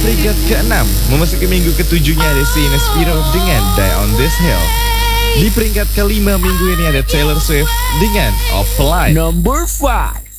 peringkat ke-6, memasuki minggu ke-7-nya ada Sina Spiro dengan Die on This Hill. Di peringkat ke-5 minggu ini ada Taylor Swift dengan Offline. Number 5.